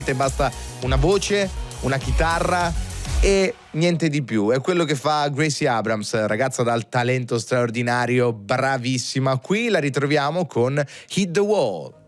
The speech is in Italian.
basta una voce, una chitarra e niente di più. È quello che fa Gracie Abrams, ragazza dal talento straordinario, bravissima. Qui la ritroviamo con Hit the Wall.